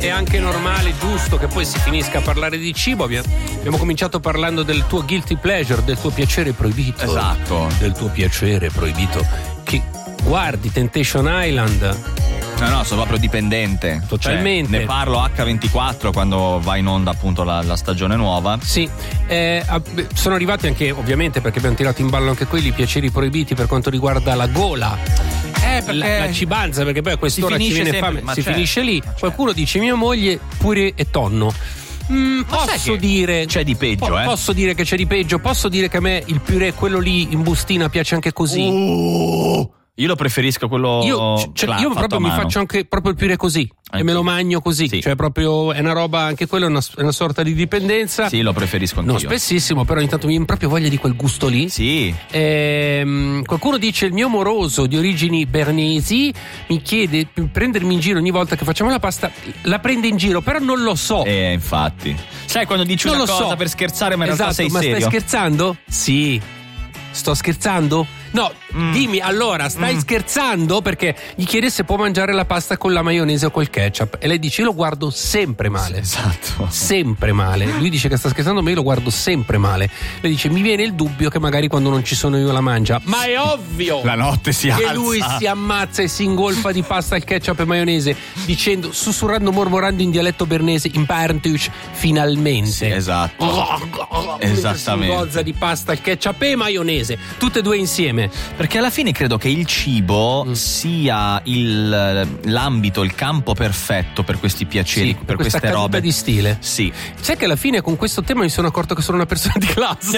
è anche normale, giusto che poi si finisca a parlare di cibo. Abbiamo cominciato parlando del tuo guilty pleasure, del tuo piacere proibito. Esatto. Del tuo piacere proibito. Che guardi Temptation Island. No, sono proprio dipendente. Totalmente. Cioè, ne parlo H24 quando va in onda appunto la stagione nuova. Sì, sono arrivati anche, ovviamente, perché abbiamo tirato in ballo anche quelli, piaceri proibiti per quanto riguarda la gola. Perché la cibanza, perché poi a quest'ora ci viene fame, si finisce lì. Qualcuno dice mia moglie pure e tonno. Posso dire c'è di peggio, Posso dire che c'è di peggio. Posso dire che a me il purè, quello lì in bustina, piace anche così. Io lo preferisco quello. Io proprio mi faccio anche proprio il purè così e me lo magno così. Sì. Cioè proprio è una roba, anche quello è una sorta di dipendenza. Sì, lo preferisco anch'io. Non spessissimo, però intanto mi viene proprio voglia di quel gusto lì. Sì. Qualcuno dice il mio moroso di origini bernesi mi chiede di prendermi in giro ogni volta che facciamo la pasta. La prende in giro, però non lo so. Infatti. Sai quando dici una cosa per scherzare, ma in realtà sei serio? Ma stai scherzando? Sì. Sto scherzando? No, dimmi, allora, stai scherzando? Perché gli chiede se può mangiare la pasta con la maionese o col ketchup e lei dice io lo guardo sempre male. Esatto. Sempre male. Lui dice che sta scherzando, ma io lo guardo sempre male. Lei dice mi viene il dubbio che magari quando non ci sono io la mangia. Ma è ovvio! La notte si alza. Che lui si ammazza e si ingolfa di pasta al ketchup e maionese dicendo, sussurrando, mormorando in dialetto bernese, impartush, finalmente. Sì, esatto. Esattamente. Gozza di pasta al ketchup e maionese, tutte e due insieme. Perché alla fine credo che il cibo sia l'ambito, il campo perfetto per questi piaceri, sì, per queste robe di stile. Sì. Sai che alla fine con questo tema mi sono accorto che sono una persona di classe.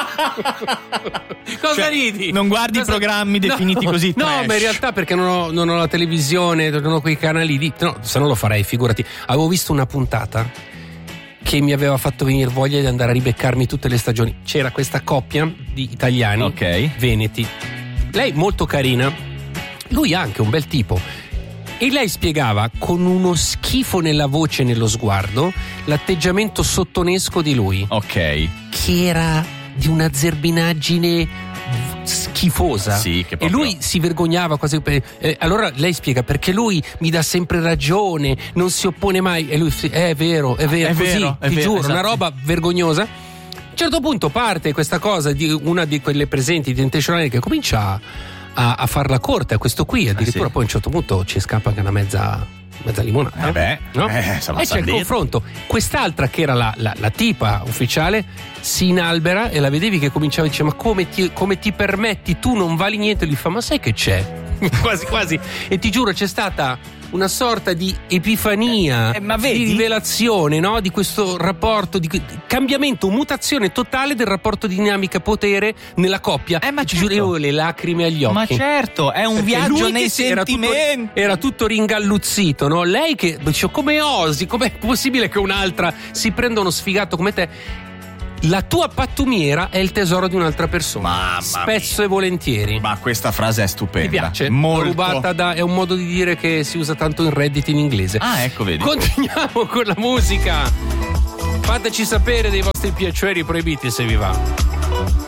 Cosa ridi? Non guardi programmi definiti così trash. No, ma in realtà perché non ho la televisione, non ho quei canali lì. No, se non lo farei, figurati. Avevo visto una puntata che mi aveva fatto venire voglia di andare a ribeccarmi tutte le stagioni. C'era questa coppia di italiani, veneti. Lei molto carina, lui anche un bel tipo. E lei spiegava con uno schifo nella voce e nello sguardo l'atteggiamento sottonesco di lui. Ok. Che era di una zerbinaggine schifosa. Sì, che proprio... E lui si vergognava quasi. Allora lei spiega perché lui mi dà sempre ragione, non si oppone mai. E lui è vero, così, ti giuro, esatto. Una roba vergognosa. A un certo punto parte questa cosa di una di quelle presenti di Temptation Island che comincia a far la corte a questo qui, addirittura sì. Poi a un certo punto ci scappa anche una mezza limonata. No? E c'è il confronto. Quest'altra che era la tipa ufficiale si inalbera e la vedevi che cominciava a dire ma come ti permetti, tu non vali niente. E gli fa ma sai che c'è? quasi e ti giuro c'è stata una sorta di epifania, di rivelazione, no? Di questo rapporto, di cambiamento, mutazione totale del rapporto di dinamica potere nella coppia. Ma ti giuro, io ho le lacrime agli occhi. Ma certo, è un perché viaggio nei sentimenti. Era tutto ringalluzzito, no? Lei che dice come osi, com'è possibile che un'altra si prenda uno sfigato come te? La tua pattumiera è il tesoro di un'altra persona. Mamma spesso mia. E volentieri. Ma questa frase è stupenda. Mi piace? Molto. Rubata è un modo di dire che si usa tanto in Reddit in inglese. Ah, ecco, vedi. Continuiamo con la musica. Fateci sapere dei vostri piaceri proibiti se vi va.